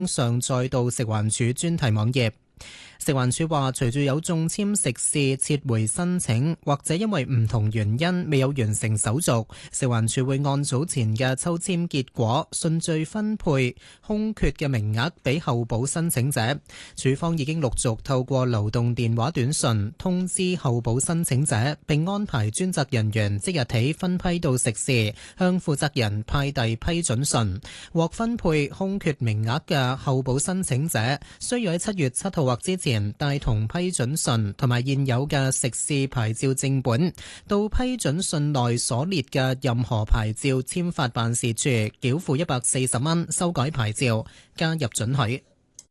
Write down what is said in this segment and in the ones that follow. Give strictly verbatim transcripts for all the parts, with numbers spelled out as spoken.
上載到食環署專題網頁。食環署話，隨住有中籤食肆撤回申請，或者因為唔同原因未有完成手續，食環署會按早前嘅抽籤結果順序分配空缺嘅名額俾候補申請者。署方已經陸續透過流動電話短訊通知候補申請者，並安排專責人員即日起分批到食肆，向負責人派遞批准信。獲分配空缺名額嘅候補申請者，需要喺七月七號或之前帶同批准信同埋現有嘅食肆牌照正本，到批准信內所列嘅任何牌照簽發辦事處繳付一百四十蚊修改牌照，加入准許。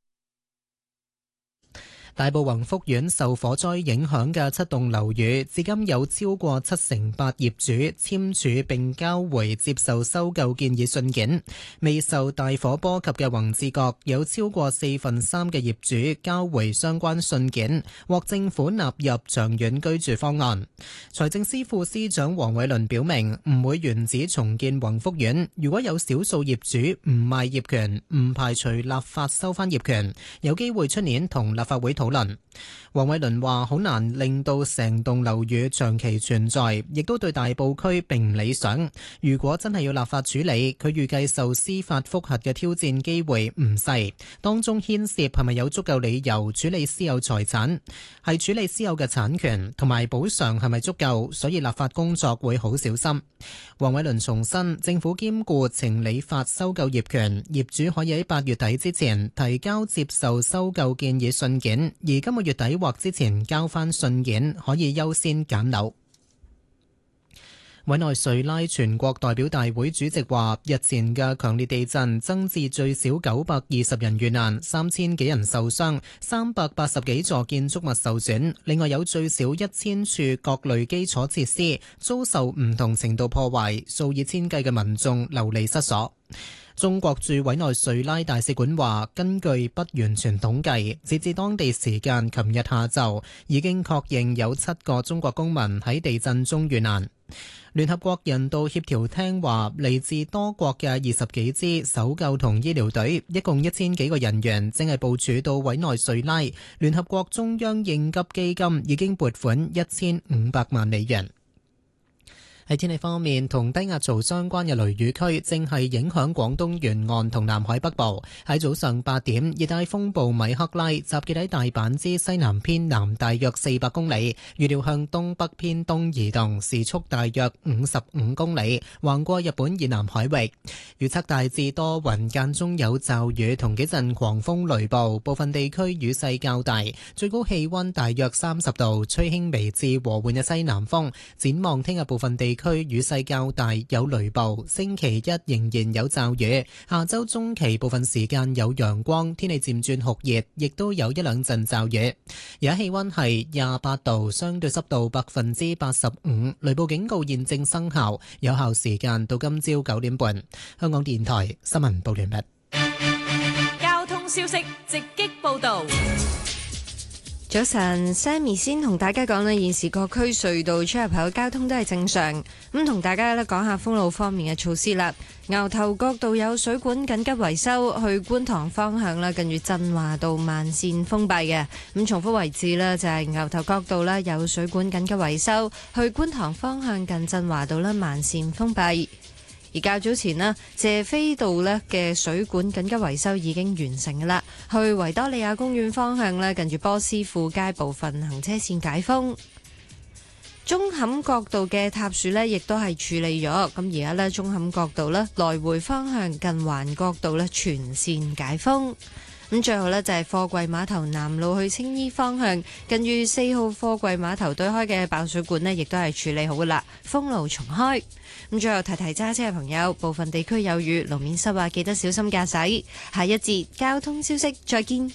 大埔宏福苑受火災影響嘅七棟樓宇，至今有超過七成八業主簽署並交回接受收購建議信件。未受大火波及嘅宏志閣有超過四分三嘅業主交回相關信件，獲政府納入長遠居住方案。財政司副司長黃偉綸表明，唔會原址重建宏福苑。如果有少數業主唔賣業權，唔排除立法收返業權，有機會出年同立法會討論。黃偉綸話：好難令到成棟樓宇長期存在，亦都對大埔區並唔理想。如果真係要立法處理，佢預計受司法覆核嘅挑戰機會唔細，當中牽涉係咪有足夠理由處理私有財產，係處理私有嘅產權同埋補償係咪足夠，所以立法工作會好小心。黃偉綸重申，政府兼顧情理法收購業權，業主可以喺八月底之前提交接受收購建議信件，而今個月底或之前交翻信件，可以優先揀樓。委內瑞拉全國代表大會主席話，日前嘅強烈地震增至最少九百二十人遇難，三千幾人受傷，三百八十幾座建築物受損，另外有最少一千處各類基礎設施遭受唔同程度破壞，數以千計嘅民眾流離失所。中國駐委內瑞拉大使館話，根據不完全統計，截至當地時間琴日下晝，已經確認有七個中國公民喺地震中遇難。聯合國人道協調廳話，嚟自多國嘅二十幾支搜救同醫療隊，一共一千幾個人員，正係部署到委內瑞拉。聯合國中央應急基金已經撥款一千五百萬美元。喺天氣方面，同低壓槽相關嘅雷雨區正係影響廣東沿岸同南海北部。喺早上八點，熱帶風暴米克拉集結喺大阪之西南偏南大約四百公里，預料向東北偏東移動，時速大約五十五公里，橫過日本以南海域。預測大致多雲，間中有驟雨同幾陣狂風雷暴，部分地區雨勢較大，最高氣溫大約三十度，吹輕微至和緩嘅西南風。展望聽日部分地區雨勢較大，有雷暴。星期一仍然有驟雨，下周中期部分時間有陽光，天氣漸轉酷熱，亦都有一兩陣驟雨。而家氣溫係廿八度，相對濕度百分之八十五，雷暴警告現正生效，有效時間到今朝九點半。香港電台新聞報完畢。 交通消息直擊報道。 早晨 Sammy 先同大家講咧，現時各區隧道出入口交通都係正常。咁同大家咧講下封路方面嘅措施啦。牛頭角道有水管緊急維修，去觀塘方向啦，近住振華道慢線封閉嘅。咁重複位置咧就係牛頭角道啦，有水管緊急維修，去觀塘方向近振華道啦，慢線封閉。而較早前呢，謝斐道呢嘅水管緊急維修已經完成㗎啦，去維多利亞公園方向呢，近住波斯富街部分行車線解封。舂坎角道嘅塌樹呢亦都係處理咗，咁而家呢，舂坎角道呢來回方向近環角道呢全線解封。咁最後呢，就係貨櫃碼頭南路去青衣方向，近住四號貨櫃碼頭對開嘅爆水管呢亦都係處理好㗎啦，封路重開。咁最後提提揸車嘅朋友，部分地區有雨，路面濕滑，記得小心駕駛。下一節交通消息，再見。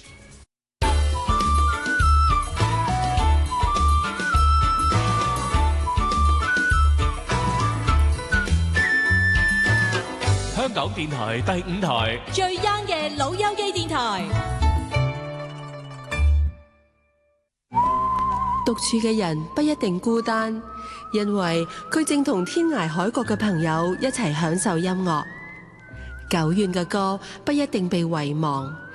香港電台第五台最 young 嘅老友記電台。 獨處嘅人不一定孤單，因為佢正同天涯海角嘅朋友一齊享受音樂。 久遠嘅歌不一定被遺忘。